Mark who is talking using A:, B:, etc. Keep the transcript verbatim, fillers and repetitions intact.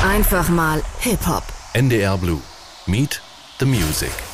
A: Einfach mal Hip-Hop.
B: N D R Blue. Meet the Music.